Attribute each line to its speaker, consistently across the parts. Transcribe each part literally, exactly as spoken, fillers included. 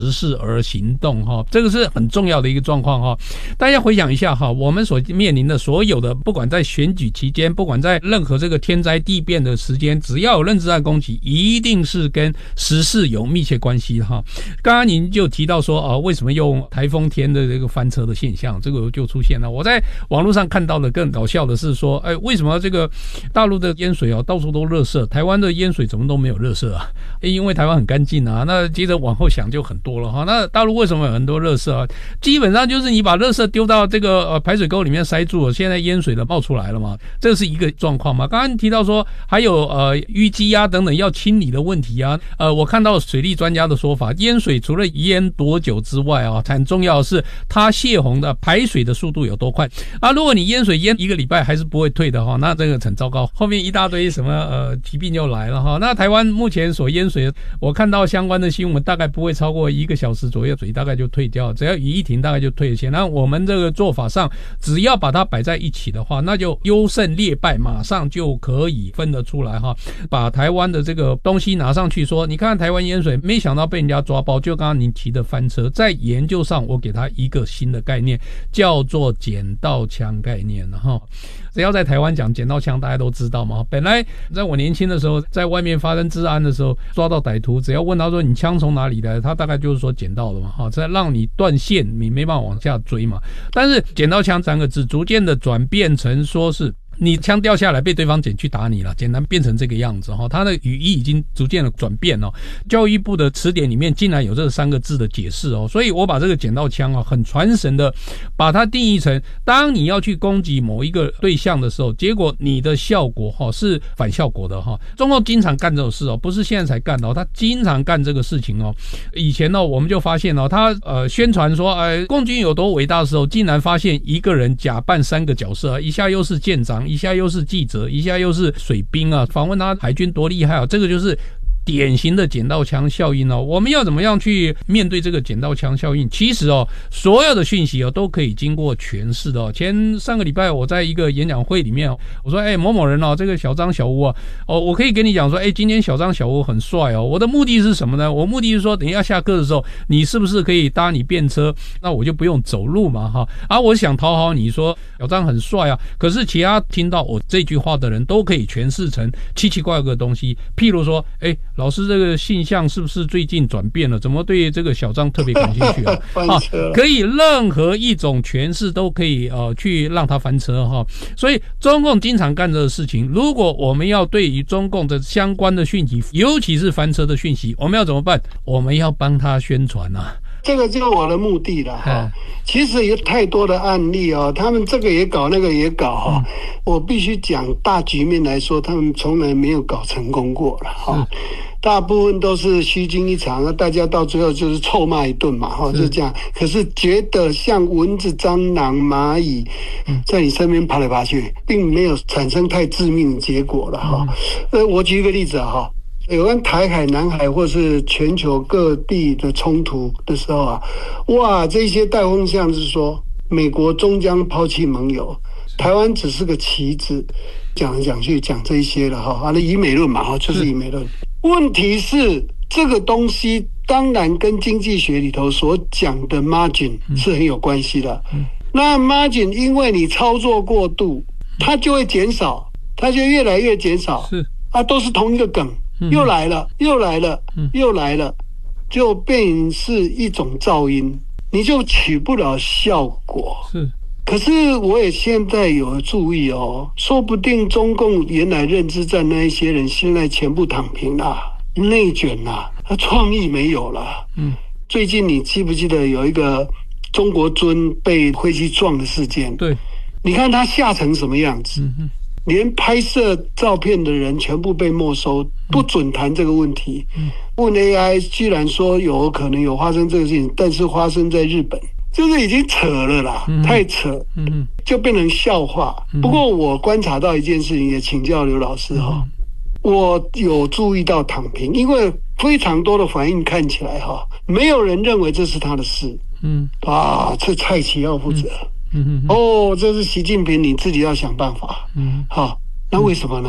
Speaker 1: 时事而行动哈，这个是很重要的一个状况哈。大家回想一下哈，我们所面临的所有的，不管在选举期间，不管在任何这个天灾地变的时间，只要有认知战攻击，一定是跟时事有密切关系哈。刚刚您就提到说啊，为什么用台风天的这个翻车的现象，这个就出现了。我在网络上看到的更搞笑的是说，哎，为什么这个大陆的淹水啊，到处都垃圾，台湾的淹水怎么都没有垃圾啊？因为台湾很干净啊。那接着往后想就很多了哈。那大陆为什么有很多垃圾啊？基本上就是你把垃圾丢到这个呃排水沟里面塞住了，现在淹水了冒出来了嘛，这是一个状况嘛。刚刚提到说还有呃淤积啊等等要清理的问题啊，呃我看到水利专家的说法，淹水除了淹多久之外啊，很重要的是它泄洪的排水的速度有多快啊。如果你淹水淹一个礼拜还是不会退的哈，那这个很糟糕，后面一大堆什么呃疾病就来了哈。那台湾目前所淹水，我看到相关的新闻大概不会超过一个小时左右，水大概就退掉，只要雨一停大概就退。显然我们这个做法上，只要把它摆在一起的话，那就优胜劣败，马上就可以分得出来哈。把台湾的这个东西拿上去说，你看台湾淹水，没想到被人家抓包，就刚刚您提的翻车。在研究上，我给他一个新的概念，叫做捡到枪概念哈。只要在台湾讲捡到枪，大家都知道嘛。本来在我年轻的时候，在外面发生治安的时候，抓到歹徒，只要问他说你枪从哪里来，他大概就是说捡到了嘛，哈，再让你断线，你没办法往下追嘛。但是捡到枪三个字，逐渐的转变成说是你枪掉下来被对方捡去打你了，简单变成这个样子哈。它的语义已经逐渐的转变哦。教育部的词典里面竟然有这三个字的解释哦，所以我把这个捡到枪啊，很传神的把它定义成，当你要去攻击某一个对象的时候，结果你的效果哈是反效果的哈。中共经常干这种事哦，不是现在才干的哦，他经常干这个事情哦。以前呢，我们就发现哦，他呃宣传说呃共军有多伟大的时候，竟然发现一个人假扮三个角色，一下又是舰长，一下又是记者，一下又是水兵啊，访问他海军多厉害啊，这个就是典型的捡到枪效应哦。我们要怎么样去面对这个捡到枪效应？其实哦，所有的讯息哦都可以经过诠释的哦。前上个礼拜我在一个演讲会里面，我说哎某某人哦，这个小张小吴啊，哦我可以跟你讲说，哎今天小张小吴很帅哦。我的目的是什么呢？我目的是说，等一下下课的时候，你是不是可以搭你便车？那我就不用走路嘛哈。啊，我想讨好你说小张很帅啊，可是其他听到我这句话的人都可以诠释成奇奇怪怪的东西，譬如说，哎。老师，这个性向是不是最近转变了？怎么对这个小张特别感兴趣啊？啊，可以任何一种诠释都可以呃去让他翻车哈。所以中共经常干这个事情。如果我们要对于中共的相关的讯息，尤其是翻车的讯息，我们要怎么办？我们要帮他宣传啊。
Speaker 2: 这个就是我的目的了哈。其实有太多的案例哦，他们这个也搞，那个也搞哈。我必须讲大局面来说，他们从来没有搞成功过了哈。大部分都是虚惊一场，大家到最后就是臭骂一顿嘛，哈，就这样。可是觉得像蚊子、蟑螂、蚂蚁在你身边爬来爬去，并没有产生太致命的结果了哈。呃，我举一个例子哈。有关台海、南海或是全球各地的冲突的时候啊，哇，这些带风向是说美国终将抛弃盟友，台湾只是个棋子，讲来讲去讲这一些了哈，啊，那以美论嘛哈，就是以美论。问题是这个东西当然跟经济学里头所讲的 margin 是很有关系的。那 margin 因为你操作过度，它就会减少，它就越来越减少。是啊，都是同一个梗。又来了，又来了，又来了，就变是一种噪音，你就起不了效果。是，可是我也现在有注意哦，说不定中共原来认知战那一些人，现在全部躺平啦，内卷啦，他创意没有了。嗯，最近你记不记得有一个中国尊被飞机撞的事件？对，你看他吓成什么样子？嗯连拍摄照片的人全部被没收，不准谈这个问题。问 A I 居然说有可能有发生这个事情，但是发生在日本，就是已经扯了啦，太扯，就变成笑话。不过我观察到一件事情，也请教刘老师哈，我有注意到躺平，因为非常多的反应看起来哈，没有人认为这是他的事。嗯，啊，这蔡奇要负责。嗯嗯哦，这是习近平，你自己要想办法。嗯，好，那为什么呢？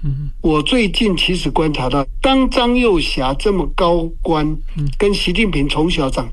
Speaker 1: 嗯，
Speaker 2: 我最近其实观察到，当张又侠这么高官，跟习近平从小长